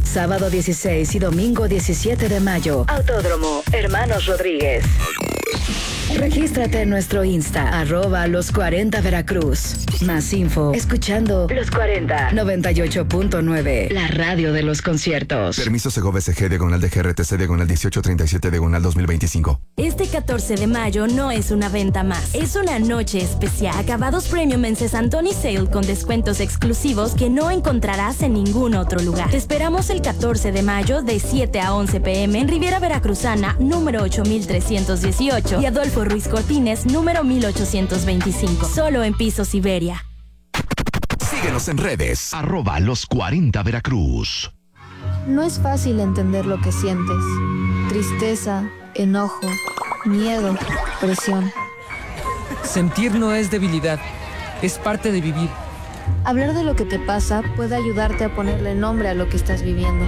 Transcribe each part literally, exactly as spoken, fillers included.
Sábado dieciséis y domingo diecisiete de mayo. Autódromo Hermanos Rodríguez. Regístrate en nuestro Insta, arroba los cuarenta Veracruz. Más info, escuchando Los cuarenta, noventa y ocho punto nueve, la radio de los conciertos. Permiso Segov S G, diagonal de G R T C, diagonal dieciocho treinta y siete, diagonal dos mil veinticinco. Este catorce de mayo no es una venta más, es una noche especial. Acabados Premium en Cesantoni Sale con descuentos exclusivos que no encontrarás en ningún otro lugar. Te esperamos el catorce de mayo de siete a once pm en Riviera Veracruzana, número ocho mil trescientos dieciocho y Adolfo Ruiz Cortines, número mil ochocientos veinticinco. Solo en Pisos Iberia. Síguenos en redes, arroba los cuarenta Veracruz. No es fácil entender lo que sientes. Tristeza, enojo, miedo, presión. Sentir no es debilidad, es parte de vivir. Hablar de lo que te pasa puede ayudarte a ponerle nombre a lo que estás viviendo.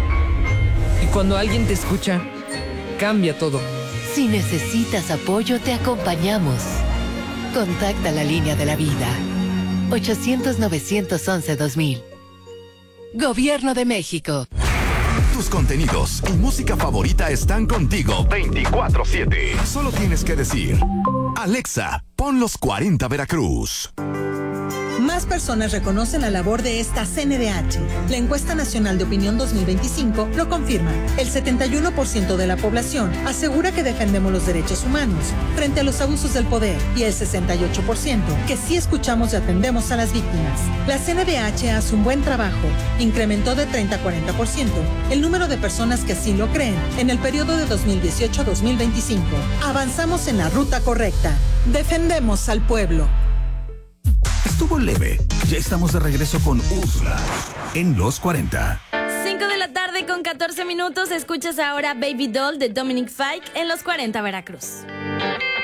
Y cuando alguien te escucha, cambia todo. Si necesitas apoyo, te acompañamos. Contacta la línea de la vida. ochocientos, novecientos once, dos mil. Gobierno de México. Tus contenidos y música favorita están contigo veinticuatro siete. Solo tienes que decir: Alexa, pon los cuarenta Veracruz. Más personas reconocen la labor de esta C N D H. La encuesta nacional de opinión dos mil veinticinco lo confirma. El setenta y uno por ciento de la población asegura que defendemos los derechos humanos frente a los abusos del poder y el sesenta y ocho por ciento que sí escuchamos y atendemos a las víctimas. La C N D H hace un buen trabajo. Incrementó de treinta a cuarenta por ciento el número de personas que así lo creen en el periodo de dos mil dieciocho a dos mil veinticinco. Avanzamos en la ruta correcta. Defendemos al pueblo. Estuvo leve. Ya estamos de regreso con Úrsula en Los cuarenta. cinco de la tarde con catorce minutos. Escuchas ahora Baby Doll de Dominic Fike en Los cuarenta Veracruz.